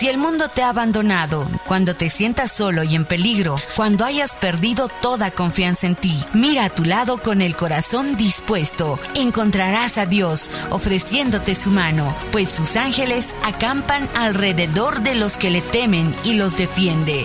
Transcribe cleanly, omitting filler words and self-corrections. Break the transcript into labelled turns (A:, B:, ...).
A: Si el mundo te ha abandonado, cuando te sientas solo y en peligro, cuando hayas perdido toda confianza en ti, mira a tu lado con el corazón dispuesto. Encontrarás a Dios ofreciéndote su mano, pues sus ángeles acampan alrededor de los que le temen y los defiende.